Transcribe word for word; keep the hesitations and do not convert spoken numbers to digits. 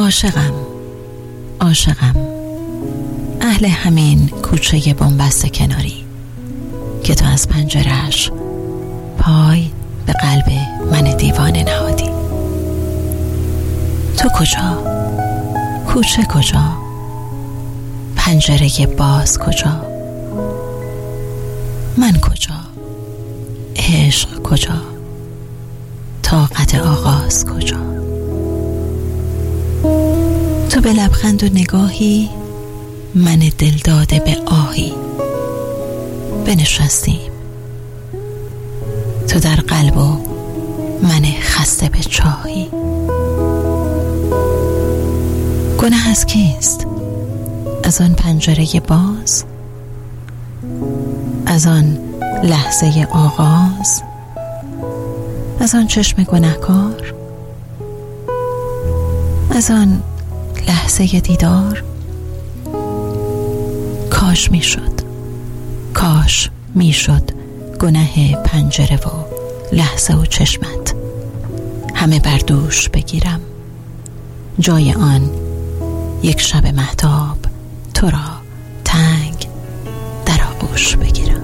عاشقم عاشقم اهل همین کوچه بنبست کناری که تو از پنجره‌اش پای به قلب من دیوانه نهادی. تو کجا؟ کوچه کجا؟ پنجره باز کجا؟ من کجا؟ عشق کجا؟ طاقت آغاز کجا؟ تو به لبخند و نگاهی، من دل داده به آهی بنشستیم. تو در قلب و من خسته به چاهی. گناه از کیست؟ از آن پنجره باز، از آن لحظه آغاز، از آن چشم گناهکار، از آن لحظه دیدار. کاش میشد کاش میشد گناه پنجره و لحظه و چشمت همه بر دوش بگیرم، جای آن یک شب مهتاب تو را تنگ در آغوش بگیرم.